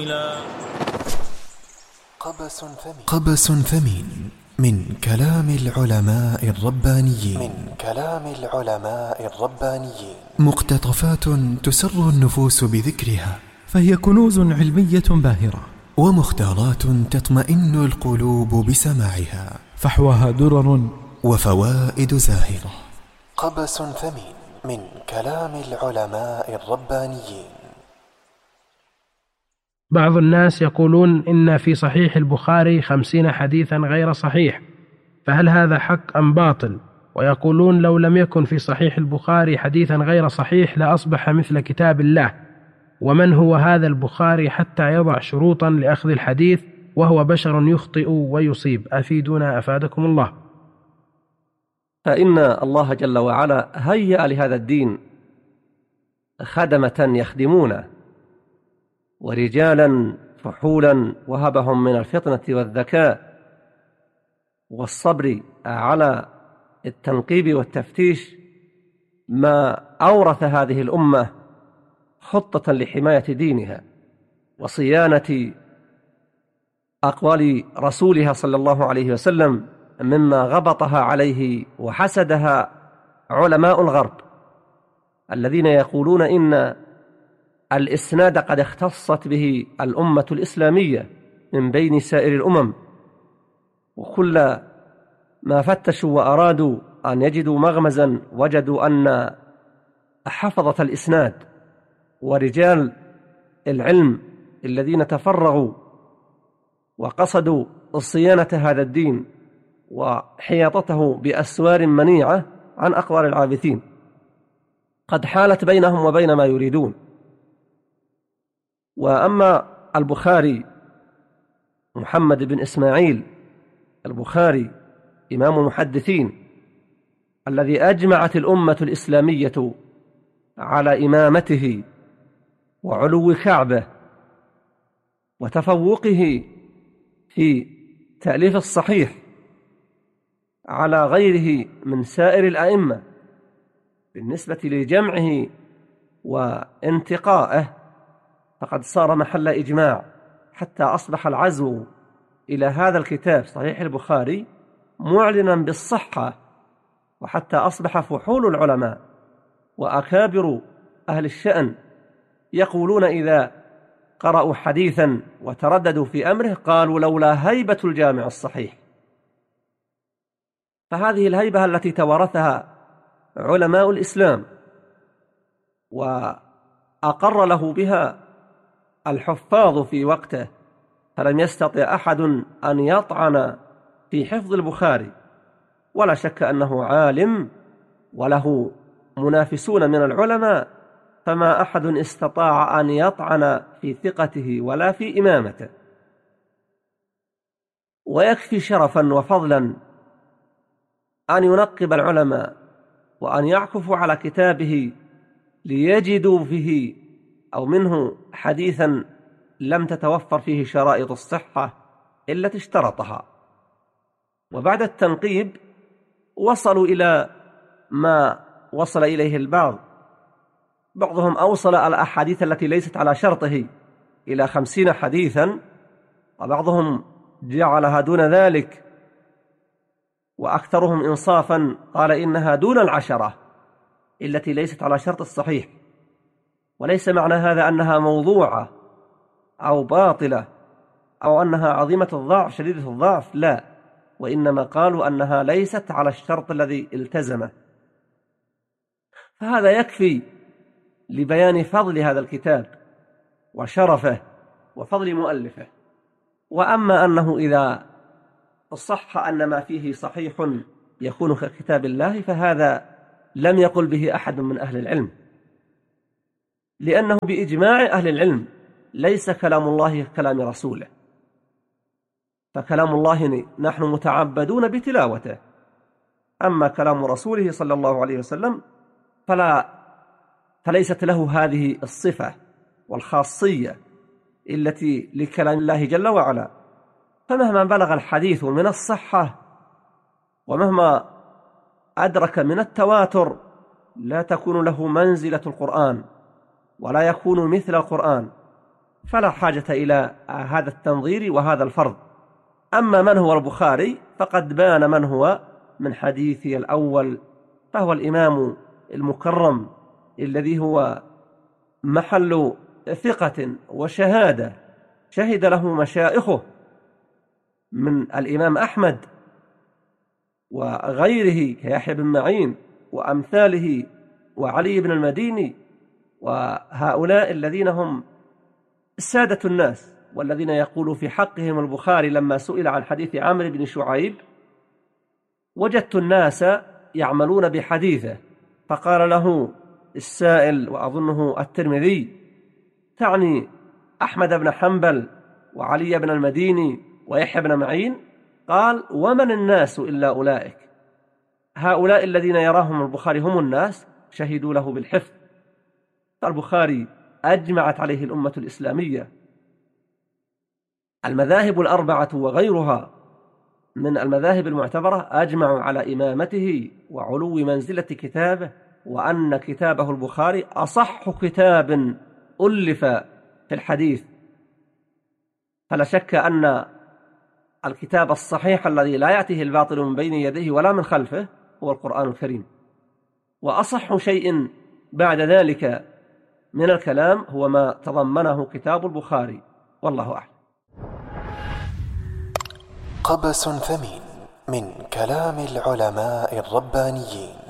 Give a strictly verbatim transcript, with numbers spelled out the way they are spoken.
قبس ثمين, قبس ثمين من كلام العلماء الربانيين من كلام العلماء الربانيين مقتطفات تسر النفوس بذكرها، فهي كنوز علمية باهرة، ومختارات تطمئن القلوب بسماعها، فحواها درر وفوائد زاهرة. قبس ثمين من كلام العلماء الربانيين. بعض الناس يقولون إن في صحيح البخاري خمسين حديثا غير صحيح، فهل هذا حق أم باطل؟ ويقولون لو لم يكن في صحيح البخاري حديثا غير صحيح لأصبح مثل كتاب الله، ومن هو هذا البخاري حتى يضع شروطا لأخذ الحديث وهو بشر يخطئ ويصيب؟ أفيدونا أفادكم الله. فإن الله جل وعلا هيأ لهذا الدين خدمة يخدمونه، ورجالا فحولا وهبهم من الفطنة والذكاء والصبر على التنقيب والتفتيش، ما أورث هذه الأمة خطة لحماية دينها وصيانة أقوال رسولها صلى الله عليه وسلم مما غبطها عليه وحسدها علماء الغرب الذين يقولون إن الإسناد قد اختصت به الأمة الإسلامية من بين سائر الأمم، وكل ما فتشوا وأرادوا أن يجدوا مغمزا وجدوا أن حفظة الإسناد ورجال العلم الذين تفرغوا وقصدوا صيانة هذا الدين وحياطته بأسوار منيعة عن أقوال العابثين قد حالت بينهم وبين ما يريدون. وأما البخاري محمد بن إسماعيل البخاري إمام المحدثين الذي أجمعت الأمة الإسلامية على إمامته وعلو كعبه وتفوقه في تأليف الصحيح على غيره من سائر الأئمة بالنسبة لجمعه وانتقائه، فقد صار محل إجماع حتى أصبح العزو إلى هذا الكتاب صحيح البخاري معلنا بالصحة، وحتى أصبح فحول العلماء وأكابر أهل الشأن يقولون إذا قرأوا حديثا وترددوا في أمره قالوا لولا هيبة الجامع الصحيح. فهذه الهيبة التي توارثها علماء الإسلام وأقر له بها الحفاظ في وقته، فلم يستطع أحد أن يطعن في حفظ البخاري، ولا شك أنه عالم وله منافسون من العلماء، فما أحد استطاع أن يطعن في ثقته ولا في إمامته. ويكفي شرفا وفضلا أن ينقب العلماء وأن يعكفوا على كتابه ليجدوا فيه أو منه حديثا لم تتوفر فيه شرائط الصحة إلا اشترطها، وبعد التنقيب وصلوا إلى ما وصل إليه البعض. بعضهم أوصل الأحاديث التي ليست على شرطه إلى خمسين حديثا، وبعضهم جعلها دون ذلك، وأكثرهم إنصافا قال إنها دون العشرة التي ليست على شرط الصحيح. وليس معنى هذا أنها موضوعة أو باطلة أو أنها عظيمة الضعف شديدة الضعف، لا، وإنما قالوا أنها ليست على الشرط الذي التزمه. فهذا يكفي لبيان فضل هذا الكتاب وشرفه وفضل مؤلفه. وأما أنه إذا صح أن ما فيه صحيح يكون ككتاب الله، فهذا لم يقل به أحد من أهل العلم، لأنه بإجماع أهل العلم ليس كلام الله كلام رسوله، فكلام الله نحن متعبدون بتلاوته، أما كلام رسوله صلى الله عليه وسلم فلا فليست له هذه الصفة والخاصية التي لكلام الله جل وعلا. فمهما بلغ الحديث من الصحة ومهما أدرك من التواتر لا تكون له منزلة القرآن ولا يكون مثل القرآن، فلا حاجة إلى هذا التنظير وهذا الفرض. أما من هو البخاري فقد بان من هو من حديثي الأول، فهو الإمام المكرم الذي هو محل ثقة وشهادة شهد له مشايخه من الإمام أحمد وغيره كيحيى بن معين وأمثاله وعلي بن المديني، وهؤلاء الذين هم سادة الناس والذين يقول في حقهم البخاري لما سئل عن حديث عمرو بن شعيب: وجدت الناس يعملون بحديثه، فقال له السائل وأظنه الترمذي: تعني أحمد بن حنبل وعلي بن المديني ويحيى بن معين؟ قال: ومن الناس إلا أولئك. هؤلاء الذين يراهم البخاري هم الناس، شهدوا له بالحفظ. البخاري أجمعت عليه الأمة الإسلامية. المذاهب الأربعة وغيرها من المذاهب المعتبرة أجمعوا على إمامته وعلو منزلة كتابه، وأن كتابه البخاري أصح كتاب ألف في الحديث. فلا شك أن الكتاب الصحيح الذي لا يأتيه الباطل من بين يديه ولا من خلفه هو القرآن الكريم. وأصح شيء بعد ذلك من الكلام هو ما تضمنه كتاب البخاري، والله أعلم. قبس ثمين من كلام العلماء الربانيين.